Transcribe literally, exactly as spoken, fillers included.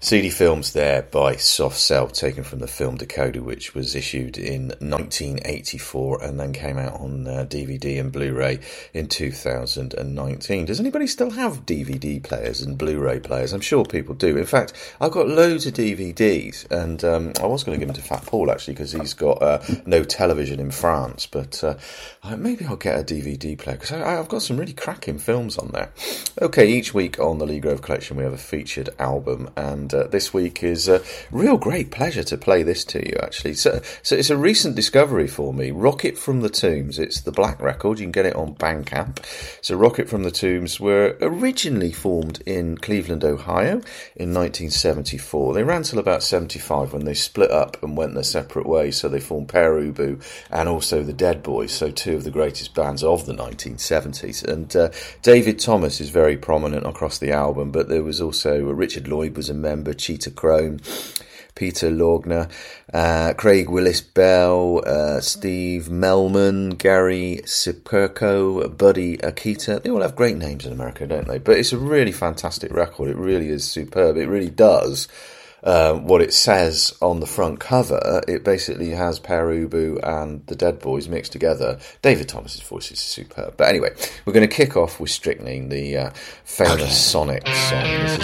C D films there by Soft Cell, taken from the film Decoder, which was issued in nineteen eighty-four and then came out on uh, D V D and Blu-ray in two thousand nineteen. Does anybody still have D V D players and Blu-ray players? I'm sure people do. In fact, I've got loads of D V Ds, and um, I was going to give them to Fat Paul, actually, because he's got uh, no television in France, but uh, maybe I'll get a D V D player, because I've got some really cracking films on there. Okay, each week on the Lee Grove Collection we have a featured album, and uh, this week is a real great pleasure to play this to you, actually. So, so it's a recent discovery for me, Rocket from the Tombs. It's the black record, you can get it on Bandcamp. So Rocket from the Tombs were originally formed in Cleveland, Ohio in nineteen seventy-four. They ran till about seventy-five when they split up and went their separate ways, so they formed Pere Ubu and also the Dead Boys, so two of the greatest bands of the nineteen seventies. And uh, David Thomas is very prominent across the album, but there was also uh, Richard Lloyd was a member, Cheetah Crone, Peter Lorgner, uh, Craig Willis-Bell, uh, Steve Melman, Gary Sipurko, Buddy Akita. They all have great names in America, don't they? But it's a really fantastic record. It really is superb. It really does Uh, what it says on the front cover. It basically has Pere Ubu and the Dead Boys mixed together. David Thomas's voice is superb. But anyway, we're going to kick off with Strychnine, the uh, famous okay. Sonic song. This is